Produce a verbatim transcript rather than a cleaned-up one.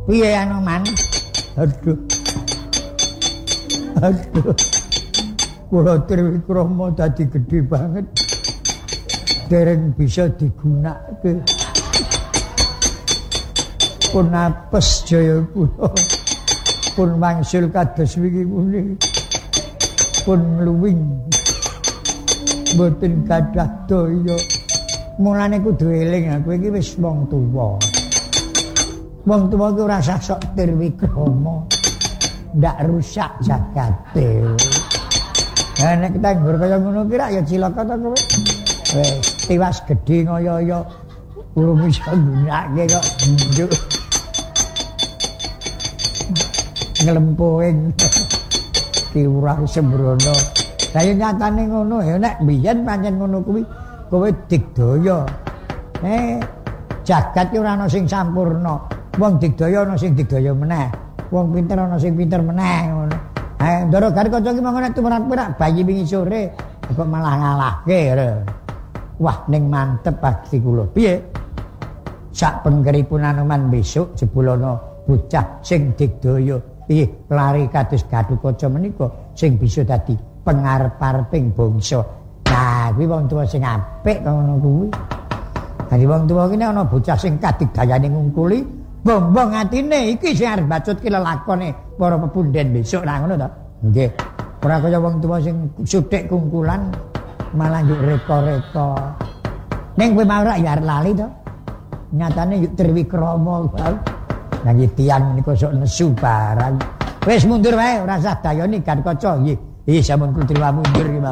Piye Anoman? Aduh. Aduh. Kula Triwikrama dadi gedhe banget. Dereng bisa digunakake. Pun apes jaya kula. Pun wangsul kados wingi muni. Pun luwing. Mboten gadah daya. Mulane kudu eling aku iki wis wong tuwa. Wong tuwa ki ora usah sok Triwikrama. Ndak rusak jagate. Lah nek kita nggur kaya ngono ki rak ya cilaka to kowe. Wis tiwas gedhe ngoyo-oyo urung iso gunake kok nduk. Nglempoing ki ora sembrono. Lah ya nyatane ngono ya nek biyen pancen ngono kuwi kowe digdaya. Eh jagat ki ora ana sing sampurna. Wong digdaya ana sing digdaya meneh. Wong pinter ana sing pinter meneh ngono. Eh ndoro gar kanca ki mangko nek tumrap-tumrap bayi wingi sore kok malah ngalahke. Wah ning mantep ati kula. Piye? Sak pengkeripun Anoman besok jebul ana bocah sing digdaya. Piye lari kados Gatotkaca menika sing bisa dadi pengarep-areping bangsa. Nah, kuwi wong tuwa sing apik ngono kuwi. Dadi wong tuwa ki ana bocah sing kadigdayane ngungkuli bombong atine iki sing arep bacutke lelakone para pepunden besok lah ngono to. Nggih. Ora kaya wong tuwa sing suthik kungkulan malah njuk reka-reka. Ning kowe mau ora ya arep lali to. Nyatane yuk Triwikrama wae. Lah iki tiyang niku sok nesu barang. Wis mundur wae ora usah dayoni Gatotkaca nggih. Ih sampun kula mundur iki, Mas.